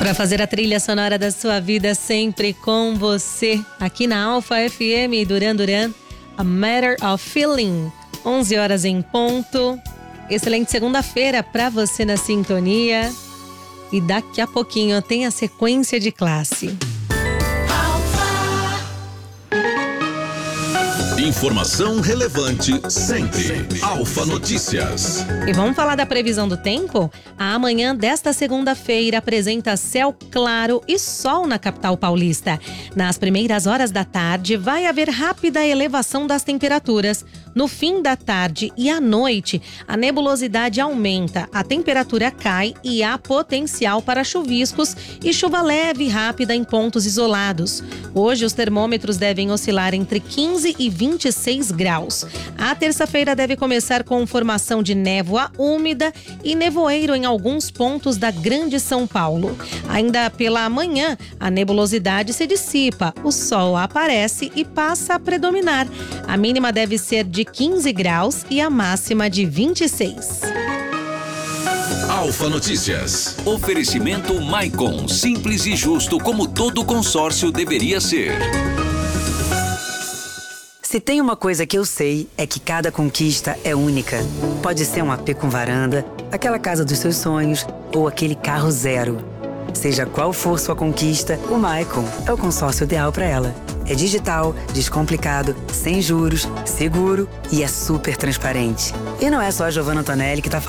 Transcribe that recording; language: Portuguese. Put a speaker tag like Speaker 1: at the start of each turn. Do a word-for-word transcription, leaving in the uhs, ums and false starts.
Speaker 1: Para fazer a trilha sonora da sua vida sempre com você, aqui na Alfa F M Duran Duran, A Matter of Feeling, onze horas em ponto. Excelente segunda-feira para você na sintonia. E daqui a pouquinho tem a sequência de classe.
Speaker 2: Informação relevante sempre. Alfa Notícias.
Speaker 1: E vamos falar da previsão do tempo? A amanhã desta segunda-feira apresenta céu claro e sol na capital paulista. Nas primeiras horas da tarde vai haver rápida elevação das temperaturas. No fim da tarde e à noite, a nebulosidade aumenta, a temperatura cai e há potencial para chuviscos e chuva leve e rápida em pontos isolados. Hoje os termômetros devem oscilar entre quinze e vinte e seis graus. A terça-feira deve começar com formação de névoa úmida e nevoeiro em alguns pontos da Grande São Paulo. Ainda pela manhã, a nebulosidade se dissipa, o sol aparece e passa a predominar. A mínima deve ser de quinze graus e a máxima de vinte e seis.
Speaker 2: Alfa Notícias.
Speaker 3: Oferecimento Maicon, simples e justo como todo consórcio deveria ser.
Speaker 4: Se tem uma coisa que eu sei, é que cada conquista é única. Pode ser um A P com varanda, aquela casa dos seus sonhos ou aquele carro zero. Seja qual for sua conquista, o Maicon é o consórcio ideal para ela. É digital, descomplicado, sem juros, seguro e é super transparente. E não é só a Giovanna Antonelli que tá falando.